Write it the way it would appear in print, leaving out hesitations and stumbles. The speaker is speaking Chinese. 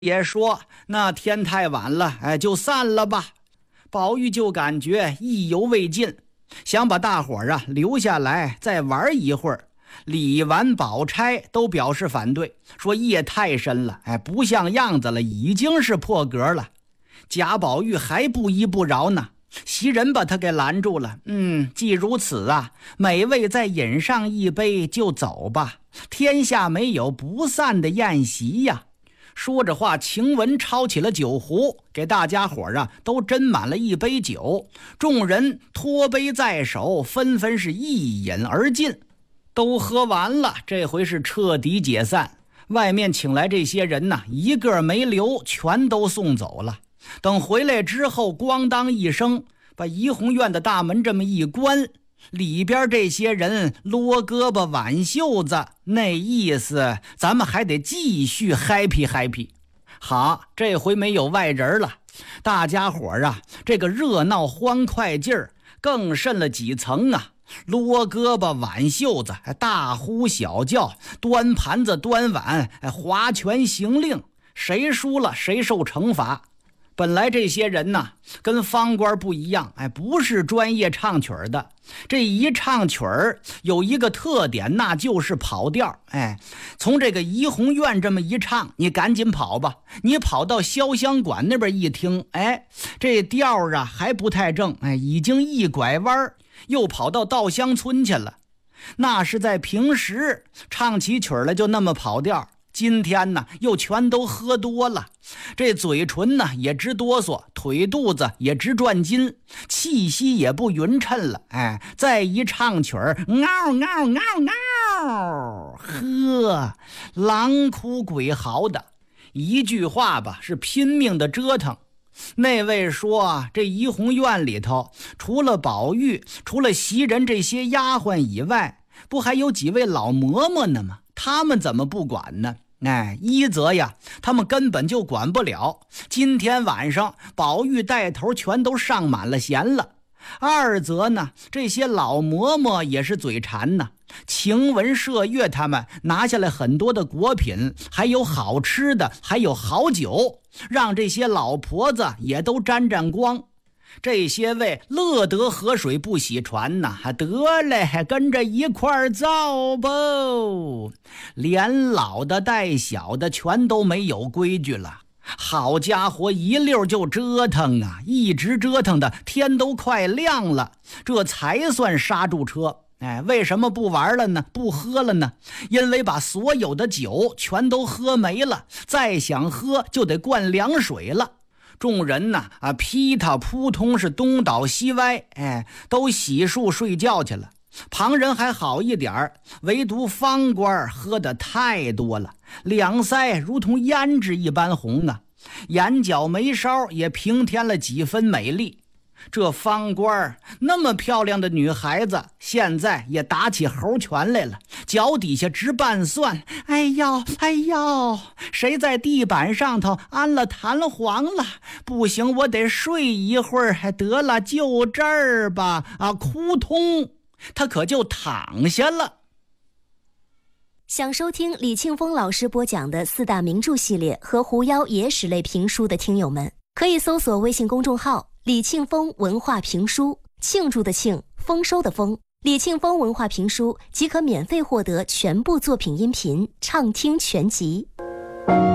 也说那天太晚了，就散了吧。宝玉就感觉意犹未尽，想把大伙儿留下来再玩一会儿。李纨、宝钗都表示反对，说夜太深了，不像样子了，已经是破格了。贾宝玉还不依不饶呢，袭人把他给拦住了。既如此每位再饮上一杯就走吧，天下没有不散的宴席呀。说着话，晴雯抄起了酒壶，给大家伙都斟满了一杯酒。众人托杯在手，纷纷是一饮而尽，都喝完了。这回是彻底解散，外面请来这些人一个没留，全都送走了。等回来之后，咣当一声把怡红院的大门这么一关，里边这些人撸胳膊挽袖子，那意思咱们还得继续 happy。 好，这回没有外人了，大家伙这个热闹欢快劲儿更甚了几层撸胳膊挽袖子，大呼小叫，端盘子端碗，划拳行令，谁输了谁受惩罚。本来这些人跟方官不一样，不是专业唱曲儿的。这一唱曲儿有一个特点，那就是跑调。从这个怡红院这么一唱，你赶紧跑吧。你跑到潇湘馆那边一听，这调还不太正，已经一拐弯又跑到稻香村去了。那是在平时唱起曲儿来就那么跑调，今天又全都喝多了，这嘴唇也直哆嗦，腿肚子也直转筋，气息也不匀称了。再一唱曲儿，嗷嗷嗷嗷，呵，狼哭鬼嚎的，一句话吧，是拼命的折腾。那位说这怡红院里头除了宝玉，除了袭人这些丫鬟以外，不还有几位老嬷嬷呢吗？他们怎么不管呢？一则他们根本就管不了，今天晚上宝玉带头全都上满了弦了。二则这些老嬷嬷也是嘴馋晴雯、麝月他们拿下来很多的果品，还有好吃的，还有好酒，让这些老婆子也都沾沾光。这些位乐得河水不洗船得嘞，跟着一块儿造吧。连老的带小的全都没有规矩了，好家伙，一溜就折腾一直折腾的天都快亮了，这才算刹住车。为什么不玩了呢？不喝了呢？因为把所有的酒全都喝没了，再想喝就得灌凉水了。众人噼塔扑通是东倒西歪，都洗漱睡觉去了。旁人还好一点，唯独方官喝得太多了，两腮如同胭脂一般红眼角眉梢也平添了几分美丽。这方官那么漂亮的女孩子，现在也打起猴拳来了，脚底下直拌蒜。哎呦，谁在地板上头安了弹簧了？不行，我得睡一会儿。得了，就这儿吧。扑通，他可就躺下了。 想收听李庆峰老师播讲的四大名著系列和狐妖野史类评书的听友们，可以搜索微信公众号李庆峰文化评书，庆祝的庆，丰收的丰，李庆峰文化评书即可免费获得全部作品音频畅听全集。